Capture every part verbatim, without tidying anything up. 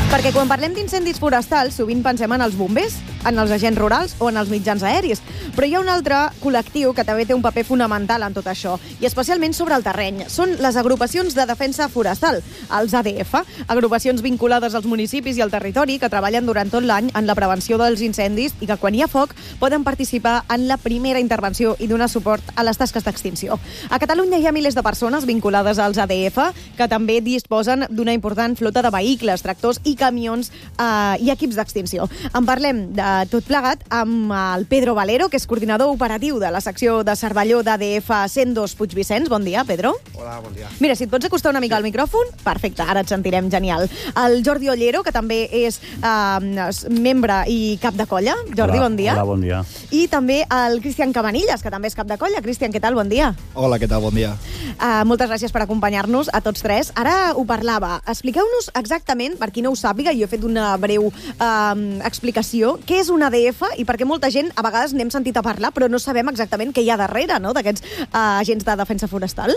Perquè quan parlem d'incendis forestals, sovint pensem en els bombers, en els agents rurals o en els mitjans aèris. Però hi ha un altre col·lectiu que també té un paper fonamental en tot això, i especialment sobre el terreny. Són les agrupacions de defensa forestal, els A D F, agrupacions vinculades als municipis i al territori que treballen durant tot l'any en la prevenció dels incendis i que quan hi ha foc poden participar en la primera intervenció i donar suport a les tasques d'extinció. A Catalunya hi ha milers de persones vinculades als A D F que també disposen d'una important flota de vehicles, tractors i camions eh, i equips d'extinció. En parlem de tot plegat amb el Pedro Valero, que és coordinador operatiu de la secció de Cervelló d'A D F cent dos Puigvicenç. Bon dia, Pedro. Hola, bon dia. Mira, si et pots acostar una mica al micròfon, perfecte, ara et sentirem genial. El Jordi Ollero, que també és eh, membre i cap de colla. Jordi, hola, bon dia. Hola, bon dia. I també el Cristian Cabanillas, que també és cap de colla. Cristian, què tal? Bon dia. Hola, què tal? Bon dia. Uh, moltes gràcies per acompanyar-nos a tots tres. Ara ho parlava. Expliqueu-nos exactament, per qui no ho sàpiga, jo he fet una breu uh, explicació, què és un A D F i perquè molta gent, a vegades n'hem sentit a parlar, però no sabem exactament què hi ha darrere, no?, d'aquests uh, agents de defensa forestal.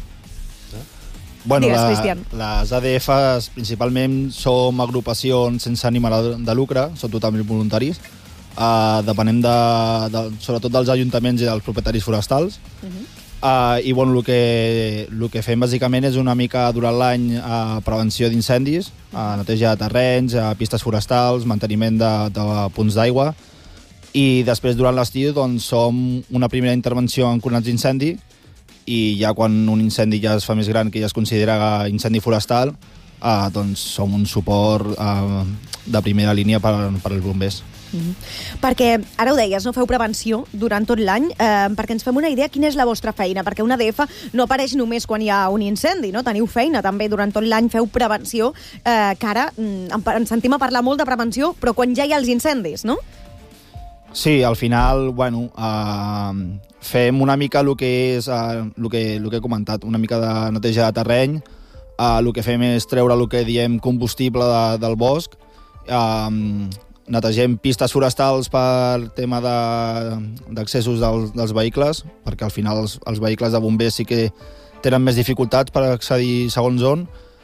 Bueno, Digues, la, Cristian. les A D Fs principalment som agrupacions sense ànim de lucre, són totalment voluntaris. Uh, depenem de, de, sobretot dels ajuntaments i dels propietaris forestals. Uh-huh. Uh, I bueno, el que, el que fem bàsicament és una mica durant l'any uh, prevenció d'incendis, uh, neteja de terrenys, uh, pistes forestals, manteniment de, de punts d'aigua, i després durant l'estiu doncs, som una primera intervenció en coronats d'incendi, i ja quan un incendi ja es fa més gran, que ja es considera incendi forestal, uh, doncs som un suport uh, de primera línia per, per als bombers. Mm-hmm. Perquè, ara ho deies, no feu prevenció durant tot l'any, eh, perquè ens fem una idea quina és la vostra feina, perquè una A D F no apareix només quan hi ha un incendi, no? Teniu feina també durant tot l'any, feu prevenció, eh, que ara mm, ens sentim a parlar molt de prevenció, però quan ja hi ha els incendis, no? Sí, al final, bueno, uh, fem una mica el que és uh, el que, el que he comentat, una mica de neteja de terreny, uh, el que fem és treure el que diem combustible de, del bosc, uh, netegem pistes forestals per tema d'accessos de, dels, dels vehicles, perquè al final els, els vehicles de bombers sí que tenen més dificultats per accedir segons on,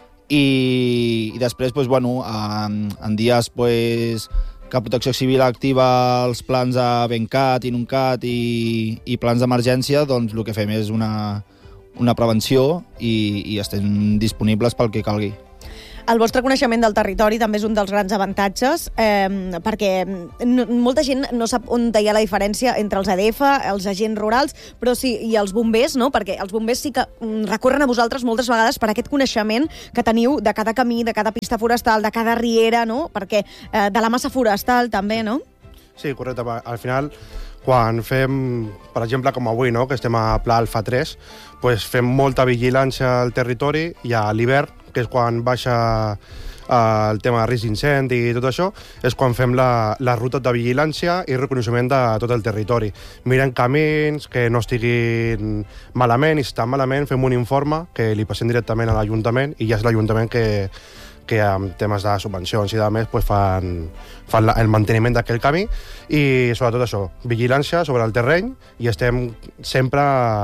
i, i després, pues, bueno, en, en dies pues, que Protecció Civil activa els plans de Bencat, Inuncat i, i plans d'emergència, doncs el que fem és una, una prevenció i, i estem disponibles pel que calgui. El vostre coneixement del territori també és un dels grans avantatges, eh, perquè no, molta gent no sap on hi ha la diferència entre els A D F, els agents rurals, però sí, i els bombers, no? Perquè els bombers sí que recorren a vosaltres moltes vegades per aquest coneixement que teniu de cada camí, de cada pista forestal, de cada riera, no? Perquè eh, de la massa forestal també, no? Sí, correcte. Al final, quan fem, per exemple, com avui, no?, que estem a Pla Alfa tres, pues fem molta vigilància al territori i a l'hivern, que és quan baixa eh, el tema de risc d'incendi i tot això, és quan fem la, la ruta de vigilància i reconeixement de tot el territori. Mirem camins que no estiguin malament, i si estan malament fem un informe que li passem directament a l'Ajuntament, i ja és l'Ajuntament que, que amb temes de subvencions i de més pues fan, fan la, el manteniment d'aquell camí, i sobretot això, vigilància sobre el terreny, i estem sempre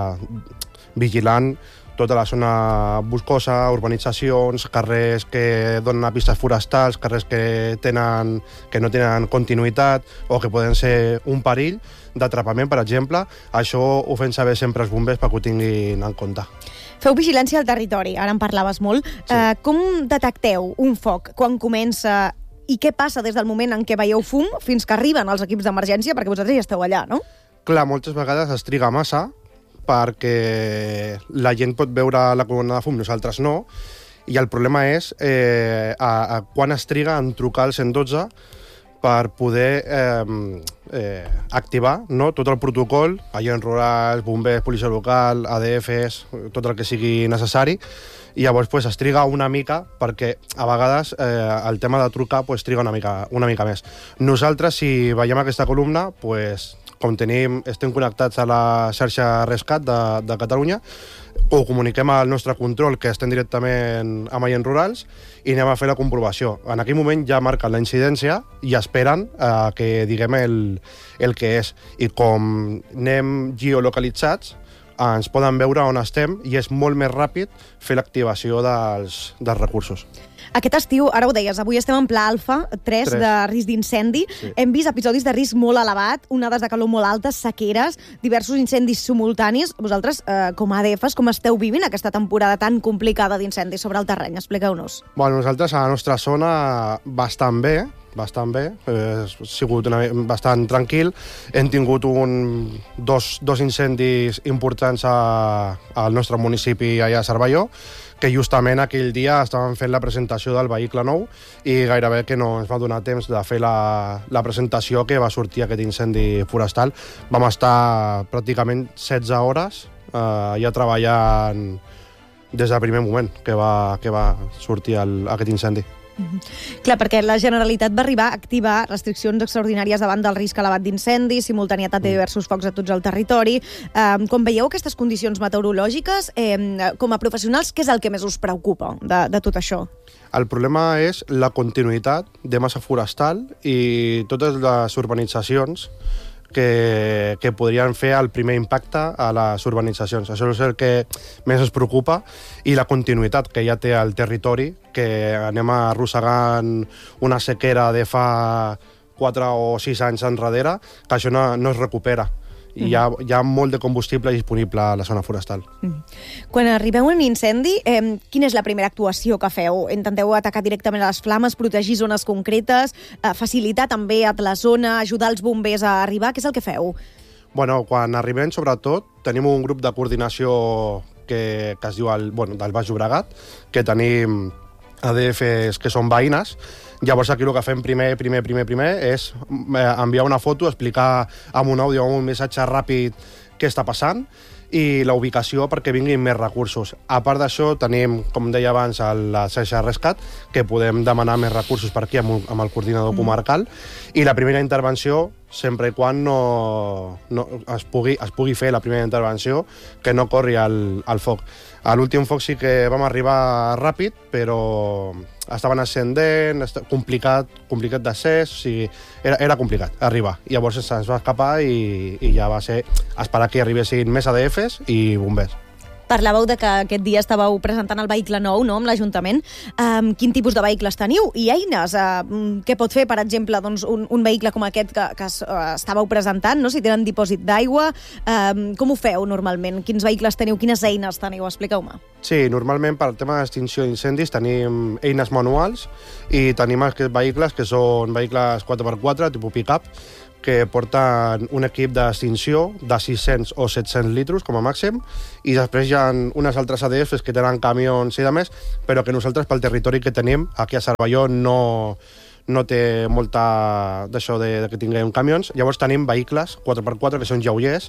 vigilant tota la zona boscosa, urbanitzacions, carrers que donen a pistes forestals, carrers que, tenen, que no tenen continuïtat o que poden ser un perill d'atrapament, per exemple. Això ho fem saber sempre als bombers perquè ho tinguin en compte. Feu vigilància al territori, ara en parlaves molt. Sí. Uh, com detecteu un foc quan comença i què passa des del moment en què veieu fum fins que arriben els equips d'emergència, perquè vosaltres ja esteu allà, no? Clar, moltes vegades es triga massa, perquè la gent pot veure la columna de fum, nosaltres no, i el problema és eh, a, a quan es triga en trucar al cent dotze per poder eh, eh, activar, no?, tot el protocol, agents rurals, bombers, policia local, A D Fs, tot el que sigui necessari, i llavors pues, es triga una mica perquè a vegades eh, el tema de trucar pues, triga una mica, una mica més. Nosaltres, si veiem aquesta columna, pues, com tenim, estem connectats a la xarxa Rescat de, de Catalunya, ho comuniquem al nostre control, que estem directament amb agents rurals, i anem a fer la comprovació. En aquell moment ja marquen la incidència i esperen eh, que diguem el, el que és. I com anem geolocalitzats, ens poden veure on estem i és molt més ràpid fer l'activació dels, dels recursos. Aquest estiu, ara ho deies, avui estem en pla alfa, tres de risc d'incendi. Sí. Hem vist episodis de risc molt elevat, onades de calor molt altes, sequeres, diversos incendis simultanis. Vosaltres, eh, com a A D Fs, com esteu vivint aquesta temporada tan complicada d'incendis sobre el terreny? Expliqueu-nos. Bueno, nosaltres a la nostra zona bastant bé, bastant bé, eh, ha sigut una, bastant tranquil. Hem tingut un, dos, dos incendis importants a, al nostre municipi allà a Cervelló, que justament aquell dia estàvem fent la presentació del vehicle nou i gairebé que no ens va donar temps de fer la, la presentació que va sortir aquest incendi forestal. Vam estar pràcticament setze hores eh, ja treballant des del primer moment que va, que va sortir el, aquest incendi. Mm-hmm. Clar, perquè la Generalitat va arribar a activar restriccions extraordinàries davant del risc elevat d'incendis, simultanietat de diversos focs a tots el territori. Eh, com veieu aquestes condicions meteorològiques, eh, com a professionals, què és el que més us preocupa de, de tot això? El problema és la continuïtat de massa forestal i totes les urbanitzacions que, que podrien fer el primer impacte a les urbanitzacions. Això és el que més ens preocupa, i la continuïtat que ja té el territori, que anem arrossegant una sequera de fa quatre o sis anys enrere, que això no, no es recupera. I hi ha, hi ha molt de combustible disponible a la zona forestal. Quan arribeu a un incendi, eh, quina és la primera actuació que feu? Intenteu atacar directament a les flames, protegir zones concretes, eh, facilitar també a la zona, ajudar els bombers a arribar? Què és el que feu? Bueno, quan arribem, sobretot, tenim un grup de coordinació que, que es diu el, bueno, del Baix Llobregat, que tenim A D Fs que són veïnes. Llavors aquí el que fem primer, primer, primer, primer és enviar una foto, explicar amb un àudio, amb un missatge ràpid què està passant i la ubicació perquè vinguin més recursos. A part d'això, tenim, com deia abans, la xarxa de rescat, que podem demanar més recursos per aquí amb, amb el coordinador mm. comarcal, i la primera intervenció, sempre i quan no, no es, pugui, es pugui fer la primera intervenció, que no corri el, el foc. A l'últim foc sí que vam arribar ràpid, però estaven ascendent, complicat, complicat d'accés, o sigui, era, era complicat arribar. I llavors se'ns va escapar i, i ja va ser esperar que arribessin més A D Fs i bombers. Parlàveu de que aquest dia estàveu presentant el vehicle nou, no?, amb l'Ajuntament. Um, quin tipus de vehicles teniu i eines? Uh, què pot fer, per exemple, doncs, un, un vehicle com aquest que, que uh, estàveu presentant, no?, si tenen dipòsit d'aigua? Um, com ho feu normalment? Quins vehicles teniu? Quines eines teniu? Expliqueu-me. Sí, normalment per al tema d'extinció d'incendis tenim eines manuals i tenim aquests vehicles que són vehicles quatre per quatre, tipus pick-up, que porten un equip d'extinció de sis-cents o set-cents litres com a màxim, i després hi ha unes altres A D Fs que tenen camions i de més, però que nosaltres, pel territori que tenim, aquí a Cervelló no, no té molta d'això de, de que tinguem camions. Llavors tenim vehicles quatre per quatre que són lleugers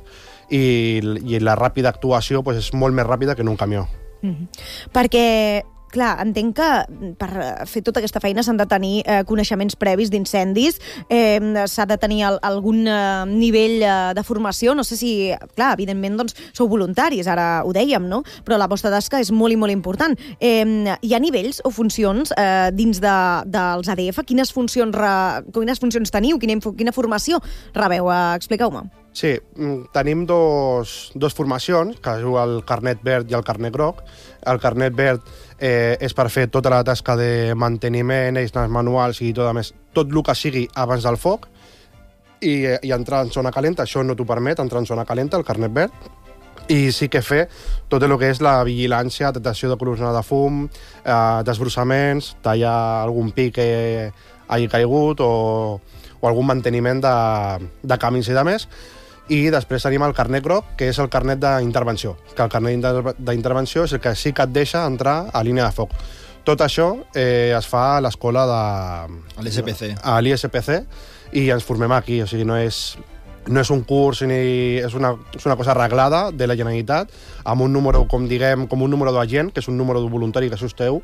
i, i la ràpida actuació pues, és molt més ràpida que en un camió. Mm-hmm. Perquè clar, entenc que per fer tota aquesta feina s'han de tenir eh, coneixements previs d'incendis, eh, s'ha de tenir el, algun eh, nivell eh, de formació, no sé si, clar, evidentment, doncs, sou voluntaris, ara ho dèiem, no? Però la vostra tasca és molt i molt important. Eh, hi ha nivells o funcions eh, dins de, dels A D F? Quines funcions, re, quines funcions teniu? Quina, quina formació rebeu? Eh, expliqueu-me. Sí, tenim dos, dos formacions, que és el carnet verd i el carnet groc. El carnet verd eh, és per fer tota la tasca de manteniment, eines manuals i tot, a més, tot el que sigui abans del foc, i, i entrar en zona calenta. Això no t'ho permet, entrar en zona calenta, el carnet verd. I sí que fer tot el que és la vigilància, detecció de columna de fum, eh, desbrossaments, tallar algun pic que hagi caigut o, o algun manteniment de, de camins i de més. I després tenim el carnet groc, que és el carnet d'intervenció, que el carnet d'intervenció és el que sí que et deixa entrar a línia de foc. Tot això eh, es fa a l'escola de... A l'I S P C. A l'I S P C, i ens formem aquí, o sigui, no és... No és un curs ni és una, és una cosa arreglada de la Generalitat, amb un número, com diguem, com un número d'agent, que és un número de voluntari que sosteu,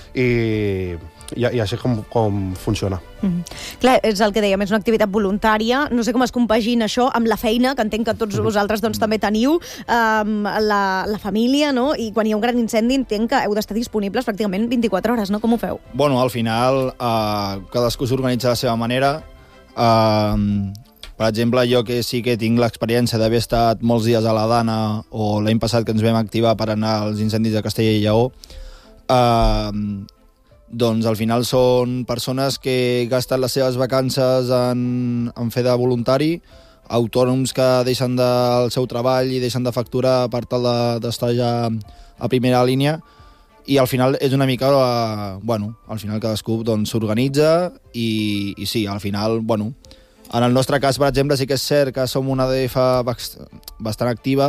i, i, i així com, com funciona. Mm-hmm. Clar, és el que dèiem, és una activitat voluntària. No sé com es compagina això amb la feina, que entenc que tots mm-hmm. vosaltres doncs, també teniu, um, la, la família, no? I quan hi ha un gran incendi entenc que heu d'estar disponibles pràcticament vint-i-quatre hores, no? Com ho feu? Bueno, al final, uh, cadascú s'organitza de la seva manera. Uh, Per exemple, jo que sí que tinc l'experiència d'haver estat molts dies a la Dana o l'any passat que ens vam activar per anar als incendis de Castella i Lleó, eh, doncs al final són persones que gasten les seves vacances en, en fer de voluntari, autònoms que deixen del seu treball i deixen de facturar per tal d'estar de, ja a primera línia, i al final és una mica, eh, bueno, al final cadascú doncs, s'organitza i, i sí, al final, bueno, en el nostre cas, per exemple, sí que és cert que som una A D F bastant activa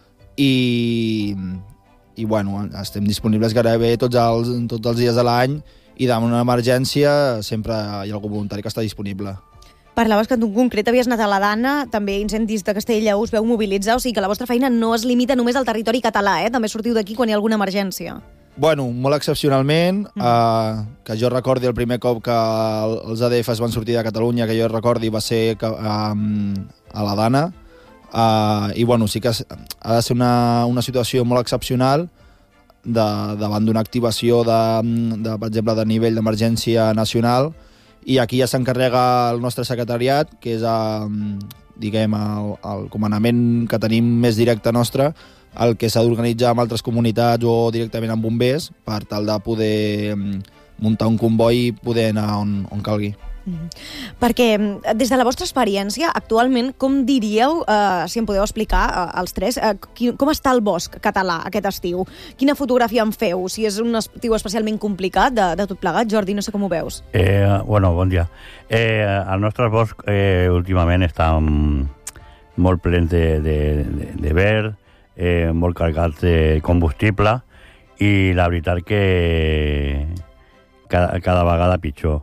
i, i bueno, estem disponibles gairebé tots els, tots els dies de l'any, i davant una emergència sempre hi ha algun voluntari que està disponible. Parlaves que en concret havies anat a la Dana, també incendis de Castella us veu mobilitzar, o sigui que la vostra feina no es limita només al territori català, eh? També sortiu d'aquí quan hi ha alguna emergència. Bueno, molt excepcionalment, mm. eh, que jo recordi el primer cop que els A D Fs van sortir de Catalunya, que jo recordi va ser que, um, a la Dana, eh, i bueno, sí que ha de ser una, una situació molt excepcional de, davant d'una activació, de, de, per exemple, de nivell d'emergència nacional, i aquí ja s'encarrega el nostre secretariat, que és eh, diguem, el, el comandament que tenim més directe nostre, el que s'ha d'organitzar amb altres comunitats o directament amb bombers per tal de poder muntar un comboi i poder anar on, on calgui. Mm. Perquè, des de la vostra experiència, actualment, com diríeu, eh, si em podeu explicar, eh, els tres, eh, qui, com està el bosc català aquest estiu? Quina fotografia en feu? Si és un estiu especialment complicat de, de tot plegat, Jordi, no sé com ho veus. Eh, bueno, bon dia. Eh, el nostre bosc eh, últimament està molt ple de, de, de, de verd, eh, molt carregat de combustible, i la veritat que cada, cada vegada pitjor.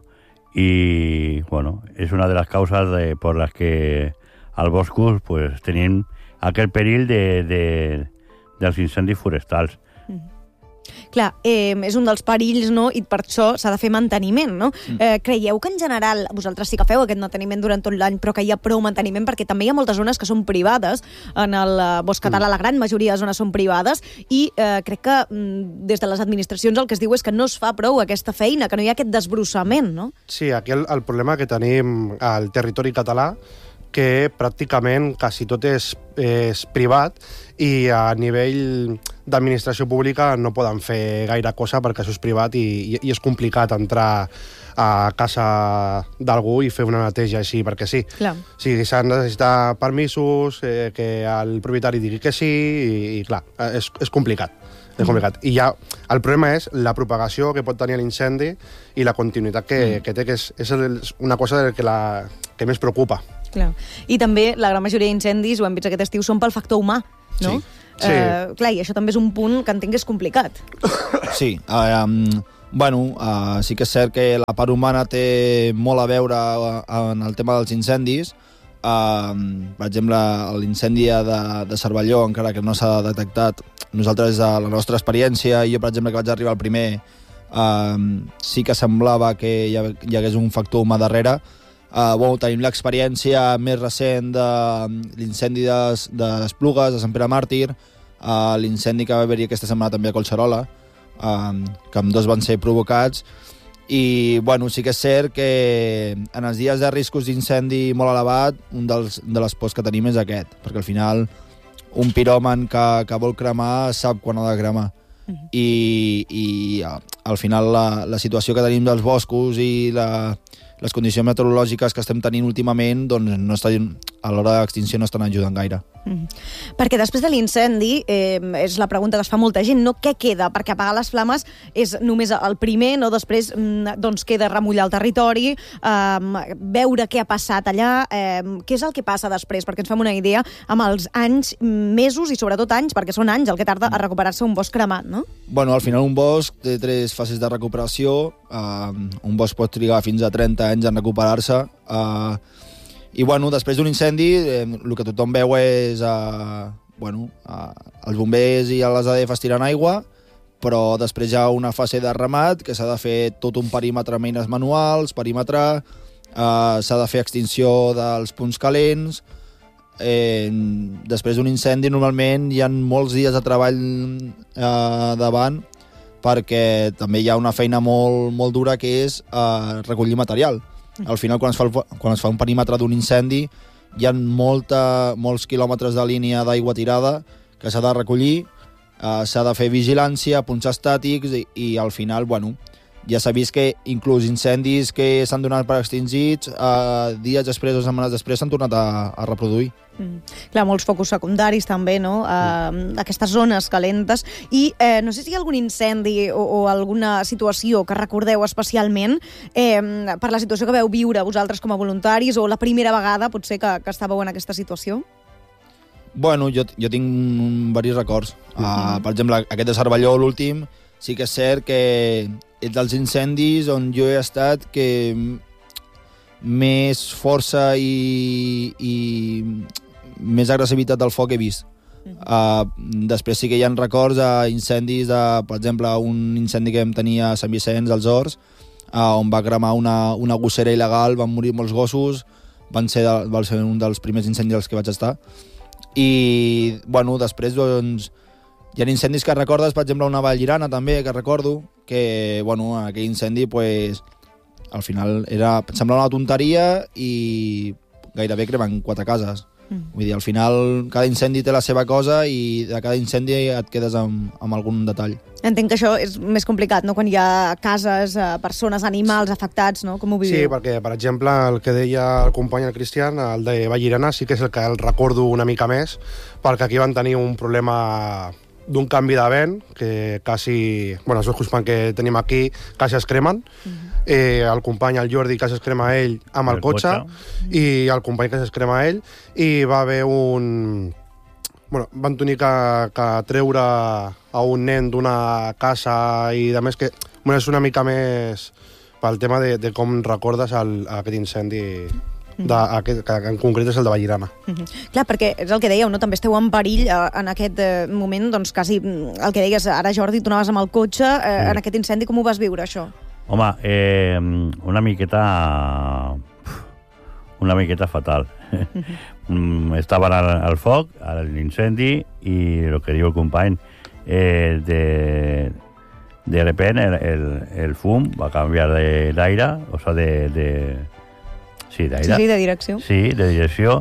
Y bueno, es una de las causas de, por las que al boscos pues tenim aquel perill de, de, dels incendis forestals. Mm. Clar, eh, és un dels perills, no? I per això s'ha de fer manteniment, no? Mm. Eh, creieu que en general, vosaltres sí que feu aquest manteniment durant tot l'any, però que hi ha prou manteniment, perquè també hi ha moltes zones que són privades, en el bosc català mm. la gran majoria de zones són privades, i eh, crec que mm, des de les administracions el que es diu és que no es fa prou aquesta feina, que no hi ha aquest desbrossament, no? Sí, aquí el, el problema que tenim al territori català, que pràcticament quasi tot és, és privat, i a nivell d'administració pública no poden fer gaire cosa perquè això és privat, i, i és complicat entrar a casa d'algú i fer una neteja així perquè sí. Clar. Sí, s'han de necessitar permisos, eh, que el propietari digui que sí, i, i clar, és, és complicat. És complicat. I ja el problema és la propagació que pot tenir l'incendi i la continuïtat que, mm. que té, que és, és una cosa que, la, que més preocupa. Clar. I també la gran majoria d'incendis, ho hem vist aquest estiu, són pel factor humà, no? Sí. Eh, sí. Clar, i això també és un punt que entenc que és complicat. Sí, uh, um, bueno, uh, sí que és cert que la part humana té molt a veure en el tema dels incendis. Uh, per exemple, l'incendi de, de Cervelló, encara que no s'ha detectat, nosaltres, a la nostra experiència, jo, per exemple, que vaig arribar al primer, uh, sí que semblava que hi, ha, hi hagués un factor humà darrere. Uh, bueno, tenim l'experiència més recent de l'incendi de, de Esplugues, de Sant Pere Màrtir, uh, l'incendi que va haver-hi aquesta setmana també a Collserola, uh, que amb dos van ser provocats. I bueno, sí que és cert que en els dies de riscos d'incendi molt elevat, un dels, de les pors que tenim és aquest, perquè al final un piròman que, que vol cremar sap quan ha de cremar. Uh-huh. I, i al final la, la situació que tenim dels boscos i la, les condicions meteorològiques que estem tenint últimament, doncs no estan, a l'hora d'extinció no estan ajudant gaire. Mm. Perquè després de l'incendi, eh, és la pregunta que es fa molta gent, no què queda? Perquè apagar les flames és només el primer, no? Després mm, doncs queda remullar el territori, eh, veure què ha passat allà, eh, què és el que passa després, perquè ens fem una idea amb els anys, mesos i sobretot anys, perquè són anys el que tarda a recuperar-se un bosc cremat, no? Bueno, al final un bosc té tres fases de recuperació, eh, un bosc pot trigar fins a trenta anys en recuperar-se, eh, i bueno, després d'un incendi, eh, el que tothom veu és eh, bueno, eh, els bombers i les A D Fs tirant aigua, però després hi ha una fase de remat que s'ha de fer tot un perímetre amb eines manuals, perímetre, eh, s'ha de fer extinció dels punts calents. Eh, després d'un incendi normalment hi ha molts dies de treball eh, davant, perquè també hi ha una feina molt, molt dura que és eh, recollir material. Al final, quan es fa, el, quan es fa un perímetre d'un incendi, hi ha molta, molts quilòmetres de línia d'aigua tirada que s'ha de recollir, eh, s'ha de fer vigilància, punts estàtics, i, i al final, bueno, ja s'ha vist que inclús incendis que s'han donat per extingits, eh, dies després o setmanes després s'han tornat a, a reproduir. Mm. Clar, molts focus secundaris també, no? Uh, aquestes zones calentes. I eh, no sé si hi ha algun incendi o, o alguna situació que recordeu especialment eh, per la situació que veu viure vosaltres com a voluntaris, o la primera vegada potser que, que estàveu en aquesta situació? Bueno, jo, jo tinc diversos records. Uh, per exemple, aquest de Cervelló, l'últim, sí que és cert que és dels incendis on jo he estat que més força i, i més agressivitat del foc he vist. Uh, després sí que hi ha records a incendis, de, per exemple, un incendi que vam tenir a Sant Vicenç, als Horts, uh, on va cremar una, una gossera il·legal, van morir molts gossos, van ser, de, va ser un dels primers incendis als que vaig estar. I, bueno, després, doncs, hi ha incendis que recordes, per exemple, una Vallirana també, que recordo, que, bueno, aquell incendi, pues, al final era, semblava una tonteria i gairebé cremen quatre cases. Mm. Vull dir, al final cada incendi té la seva cosa i de cada incendi et quedes amb, amb algun detall. Entenc que això és més complicat, no?, quan hi ha cases, persones, animals afectats, no? Com ho viviu? Sí, perquè, per exemple, el que deia el company, el Cristian, el de Vallirana, sí que és el que el recordo una mica més, perquè aquí van tenir un problema d'un canvi de vent, que quasi, bueno, els dos que tenim aquí quasi es cremen. Uh-huh. eh, el company, el Jordi, quasi es crema ell amb el, el cotxe, cotxe, i el company quasi es crema ell, i va haver un... Bueno, van tenir que, que treure a un nen d'una casa i de més, que bueno, és una mica més pel tema de, de com recordes el, aquest incendi, de, aquest, que en concret és el de Vallirana. Mm-hmm. Clar, perquè és el que dèieu, no? També esteu en perill eh, en aquest eh, moment, doncs quasi el que deies ara, Jordi, tu anaves amb el cotxe, eh, sí. En aquest incendi, com ho vas viure, això? Home, eh, una miqueta... una miqueta fatal. Mm-hmm. Estaven al, al foc, a l'incendi, i el que diu el company, eh, de, de repente el, el, el fum va canviar d'aire, o sigui, de... de Sí, d'aire. Sí, sí, de direcció. Sí, de direcció,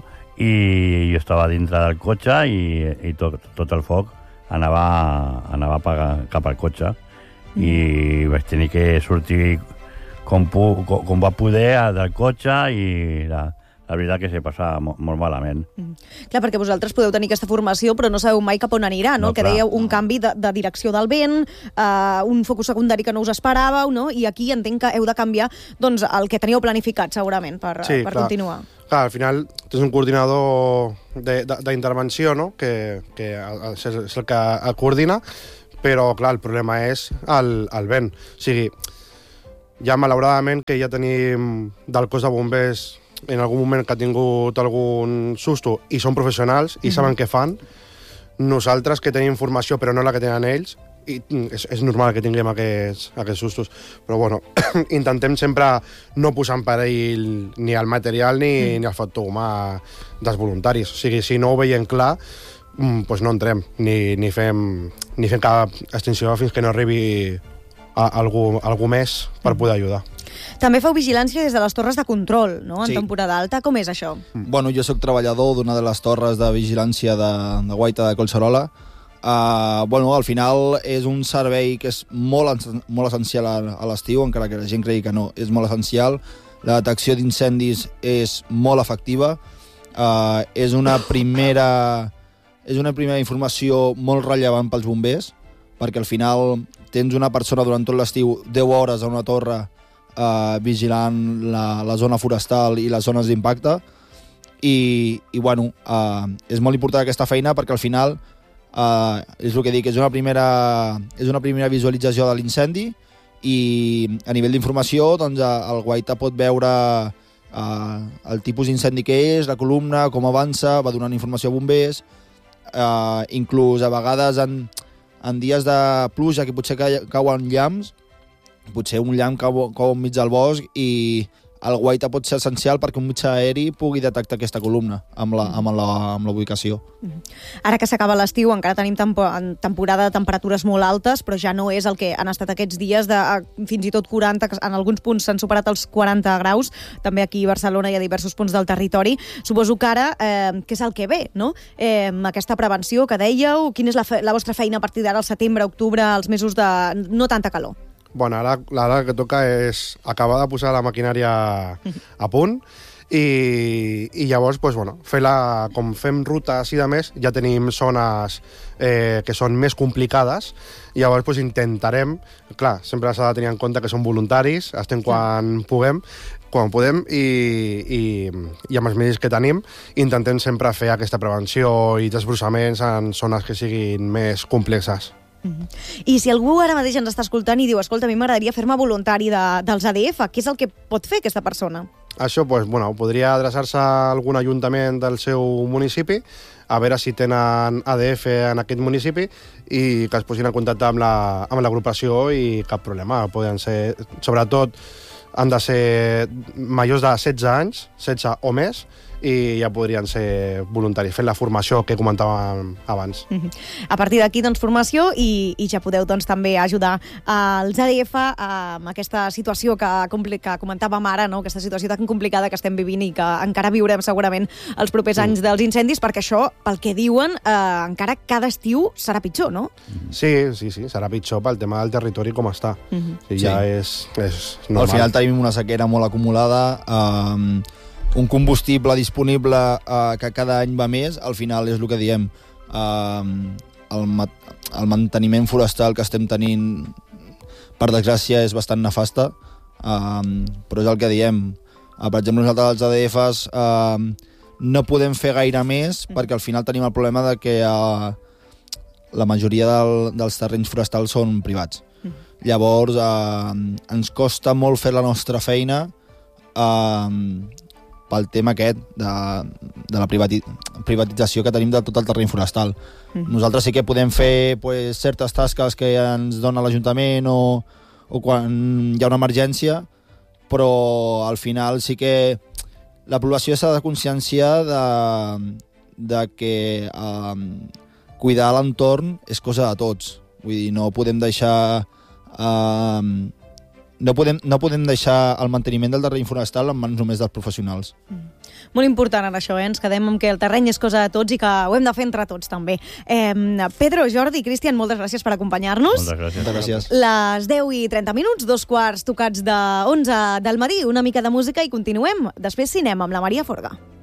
i jo estava dintre del cotxe i, i tot, tot el foc anava, anava cap al cotxe, mm. i vaig tenir que sortir com, pu, com, com va poder del cotxe, i la, la veritat que s'hi passa molt, molt malament. Mm. Clar, perquè vosaltres podeu tenir aquesta formació, però no sabeu mai cap on anirà, no? no que clar, dèieu un no. canvi de, de direcció del vent, uh, un focus secundari que no us esperàveu, no? I aquí entenc que heu de canviar doncs, el que teníeu planificat, segurament, per, sí, per clar. continuar. Clar, al final tens un coordinador d'intervenció, no? que, que és el que el coordina, però clar, el problema és el, el vent. O sigui, ja malauradament que ja tenim del cos de bombers en algun moment que ha tingut algun susto i són professionals i mm-hmm. saben què fan, nosaltres que tenim informació però no la que tenen ells, i és, és normal que tinguem aquests, aquests sustos, però bueno, intentem sempre no posar en perill ni el material ni, mm. ni el factor humà dels voluntaris. O sigui, si no ho veiem clar, doncs no entrem, ni, ni, fem, ni fem cap extinció fins que no arribi a, algú, algú més per poder ajudar. També feu vigilància des de les torres de control, no?, en sí. temporada alta. Com és això? Bueno, jo sóc treballador d'una de les torres de vigilància de, de Guaita de Collserola. Uh, bueno, al final és un servei que és molt, molt essencial a, a l'estiu, encara que la gent cregui que no, és molt essencial. La detecció d'incendis és molt efectiva. Uh, és una primera és una primera informació molt rellevant pels bombers, perquè al final tens una persona durant tot l'estiu deu hores a una torre Uh, vigilant la, la zona forestal i les zones d'impacte, i, i bueno, uh, és molt important aquesta feina perquè al final uh, és el que dic, és una primera, és una primera visualització de l'incendi, i a nivell d'informació doncs, el Guaita pot veure uh, el tipus d'incendi que és, la columna, com avança, va donant informació a bombers, uh, inclús a vegades en, en dies de pluja que potser ca, cauen llamps, potser un llamp cau, cau enmig del bosc i el Guaita pot ser essencial perquè un mitjà aeri pugui detectar aquesta columna amb la, amb la, amb la ubicació. Ara que s'acaba l'estiu encara tenim tempo, temporada de temperatures molt altes, però ja no és el que han estat aquests dies de fins i tot quaranta, que en alguns punts s'han superat els quaranta graus, també aquí a Barcelona i a diversos punts del territori. Suposo que ara, eh, què és el que ve, no? Eh, aquesta prevenció que dèieu, quina és la, fe la vostra feina a partir d'ara, al setembre, octubre, els mesos de no tanta calor? Bueno, ara, ara el que toca és acabar de posar la maquinària a punt i, i llavors, pues, bueno, fer la, com fem rutes i de més, ja tenim zones eh, que són més complicades i llavors pues, intentarem, clar, sempre s'ha de tenir en compte que som voluntaris, estem quan puguem, quan podem i, i, i amb els medis que tenim intentem sempre fer aquesta prevenció i desbrossaments en zones que siguin més complexes. Mm-hmm. I si algú ara mateix ens està escoltant i diu escolta, a mi m'agradaria fer-me voluntari de, dels A D F, què és el que pot fer aquesta persona? Això, pues, bueno, podria adreçar-se a algun ajuntament del seu municipi, a veure si tenen A D F en aquest municipi i que es posin en contacte amb la, amb l'agrupació i cap problema. Poden ser, sobretot, han de ser majors de setze anys, setze o més, i ja podrien ser voluntaris, fent la formació que comentàvem abans. Mm-hmm. A partir d'aquí, doncs, formació i, i ja podeu doncs, també ajudar als A D F amb aquesta situació que, que comentàvem ara, no? Aquesta situació tan complicada que estem vivint i que encara viurem segurament els propers anys mm. dels incendis, perquè això, pel que diuen, eh, encara cada estiu serà pitjor, no? Sí, sí, sí, serà pitjor pel tema del territori com està. Mm-hmm. sí, ja sí. és, és normal. Al final tenim una sequera molt acumulada, eh, un combustible disponible eh, que cada any va més, al final és el que diem, eh, el, el manteniment forestal que estem tenint, per desgràcia, és bastant nefasta, eh, però és el que diem. Eh, per exemple, nosaltres els A D Fs eh, no podem fer gaire més perquè al final tenim el problema de que eh, la majoria del, dels terrenys forestals són privats. Mm. Llavors, eh, ens costa molt fer la nostra feina eh, pel tema aquest de, de la privati privatització que tenim de tot el terreny forestal. Mm. Nosaltres sí que podem fer pues, certes tasques que ens dona l'Ajuntament o, o quan hi ha una emergència, però al final sí que la població s'ha de conscienciar de, de que eh, cuidar l'entorn és cosa de tots. Vull dir, no podem deixar... Eh, No podem, no podem deixar el manteniment del terreny forestal en mans només dels professionals. Mm. Molt important en això, eh? Ens quedem amb que el terreny és cosa de tots i que ho hem de fer entre tots també. Eh, Pedro, Jordi, Cristian, moltes gràcies per acompanyar-nos. Moltes gràcies. Moltes gràcies. Les deu i trenta minuts, dos quarts tocats de onze del matí, una mica de música i continuem. Després cinema amb la Maria Forga.